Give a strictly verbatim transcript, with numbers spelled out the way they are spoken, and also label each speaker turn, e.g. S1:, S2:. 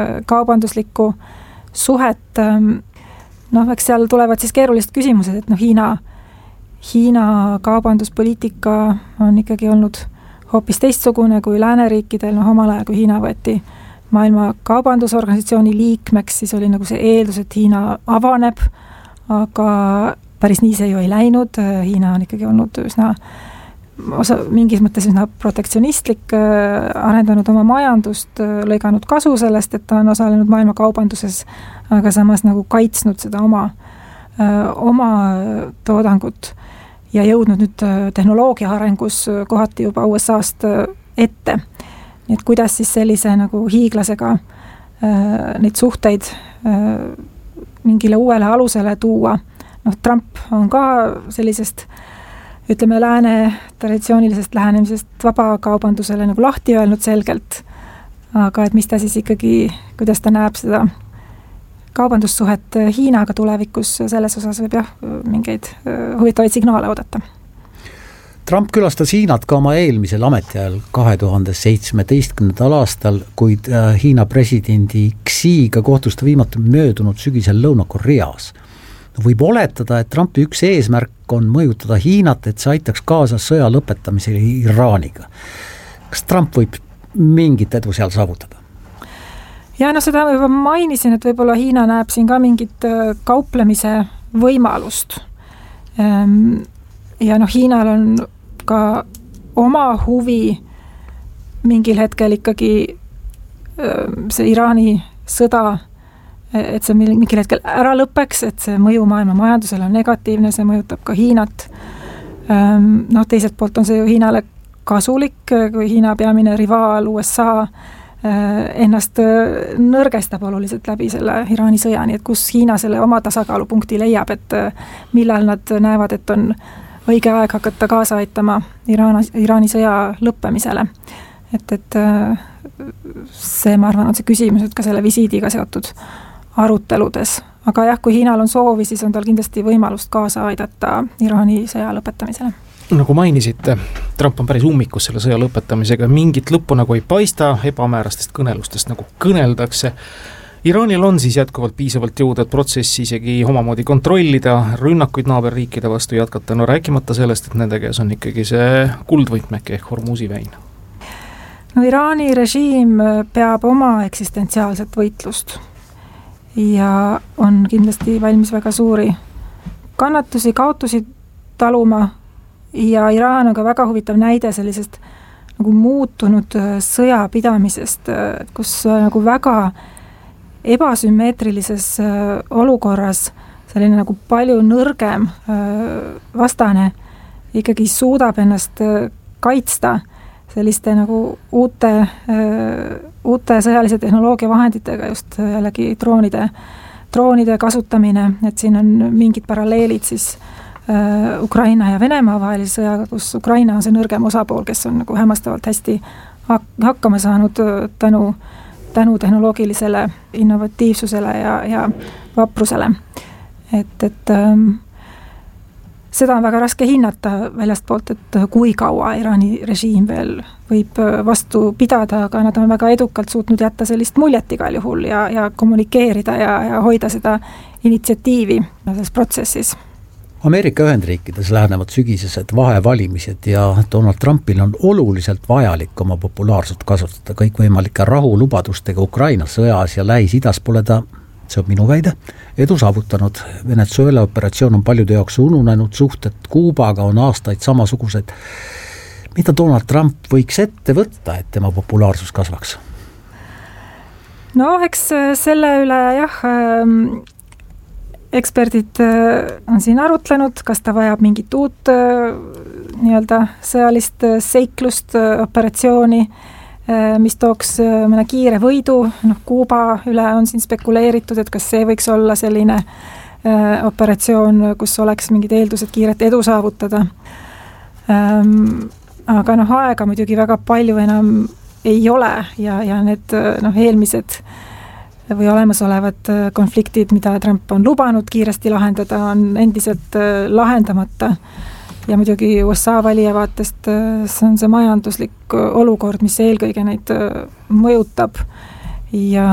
S1: kaubanduslikku suhet, noh, eks seal tulevad siis keerulised küsimused, et noh, Hiina, Hiina kaubanduspoliitika on ikkagi olnud hoopis teistsugune kui lääneriikidel, noh, omal ajal, kui Hiina võeti maailma kaubandusorganisatsiooni liikmeks, siis oli nagu see eeldus, et Hiina avaneb, aga päris nii see ju ei läinud, Hiina on ikkagi olnud üsna osa, mingis mõttes üsna protektsionistlik, arendanud oma majandust, lõiganud kasu sellest, et ta on osalenud maailma kaubanduses, aga samas nagu kaitsnud seda oma, oma toodangut ja jõudnud nüüd tehnoloogia arengus kohati juba U S A-st ette. Nii et kuidas siis sellise nagu hiiglasega neid suhteid mingile uuele alusele tuua. Noh, Trump on ka sellisest ütleme, lääne traditsioonilisest lähenemisest vabakaubandusele nagu lahti öelnud selgelt, aga et mis ta siis ikkagi, kuidas ta näeb seda kaubandussuhet Hiinaga tulevikus, selles osas võib jah mingeid huvitavaid signaale oodata.
S2: Trump külastas Hiinat ka oma eelmisel ametiajal kahe tuhande seitsmeteistkümnendal aastal, kuid Hiina presidendi Xiga kohtus ta viimati möödunud sügisel Lõuna-Koreas. Võib oletada, et Trumpi üks eesmärk on mõjutada Hiinat, et see aitaks kaasa sõja lõpetamisele Iraaniga. Kas Trump võib mingit edu seal saavutada?
S1: Ja no seda ma juba mainisin, et võib-olla Hiina näeb siin ka mingit kauplemise võimalust. Ja noh, Hiinal on ka oma huvi mingil hetkel ikkagi see Iraani sõda, et see mingil hetkel ära lõpeks, et see mõju maailma majandusele on negatiivne, see mõjutab ka Hiinat. Noh, teiselt poolt on see ju Hiinale kasulik, kui Hiina peamine rivaal U S A ennast nõrgestab oluliselt läbi selle Iraani sõja, nii et kus Hiina selle oma tasakaalupunkti leiab, et millal nad näevad, et on õige aeg hakata kaasa aitama Iraani, Iraani sõja lõppemisele. Et, et see, ma arvan, on see küsimus, et ka selle visiidiga seotud aruteludes. Aga jah, kui Hiinal on soovi, siis on tal kindlasti võimalust kaasa aidata Iraani sõja lõpetamisele.
S3: Nagu mainisite, Trump on päris ummikus selle sõja lõpetamisega, mingit lõppu nagu ei paista, ebamäärastest kõnelustest nagu kõneldakse. Iraanil on siis jätkuvalt piisavalt jõuda, et protsessi isegi omamoodi kontrollida, rünnakuid naaberriikide vastu jätkata, no rääkimata sellest, et nende käes on ikkagi see kuldvõtmeke ehk Hormuzi väin.
S1: No Iraani režiim peab oma eksistentsiaalset võitlust ja on kindlasti valmis väga suuri kannatusi, kaotusi taluma. Ja Iraan on ka väga huvitav näide sellisest nagu muutunud sõjapidamisest, kus nagu väga ebasümmeetrilises olukorras selline nagu palju nõrgem vastane ikkagi suudab ennast kaitsta selliste nagu uute, uute sõjalise tehnoloogia vahenditega, just jällegi droonide, droonide kasutamine, et siin on mingid paralleelid siis Ukraina ja Venemaa vahelise sõjaga, kus Ukraina on see nõrgem osapool, kes on nagu hämmastavalt hästi hakkama saanud tänu, tänu tehnoloogilisele innovatiivsusele ja, ja vaprusele. Et, et ähm, seda on väga raske hinnata väljast poolt, et kui kaua Iraani režiim veel võib vastu pidada, aga nad on väga edukalt suutnud jätta sellist muljet igal juhul ja, ja kommunikeerida ja, ja hoida seda initsiatiivi selles protsessis.
S2: Ameerika Ühendriikides lähenevad sügisesed vahevalimised ja Donald Trumpil on oluliselt vajalik oma populaarsust kasutada kõikvõimalike rahulubadustega Ukraina sõjas ja Lähis-Idas pole ta, see on minu väide, edu saavutanud. Venezuela operatsioon on paljude jaoks ununenud, suhted Kuubaga on aastaid samasugused. Mida Donald Trump võiks ette võtta, et tema populaarsus kasvaks?
S1: No eks selle üle jah... Eksperdid on siin arutlenud, kas ta vajab mingit uut nii-öelda sõjalist seiklust, operatsiooni, mis tooks mõne kiire võidu. No, Kuuba üle on siin spekuleeritud, et kas see võiks olla selline operatsioon, kus oleks mingid eeldused kiiret edu saavutada. Aga noh, aega muidugi väga palju enam ei ole ja, ja need noh, eelmised või olemasolevad konfliktid, mida Trump on lubanud kiiresti lahendada, on endiselt lahendamata. Ja muidugi U S A valija vaatest see on see majanduslik olukord, mis eelkõige neid mõjutab. Ja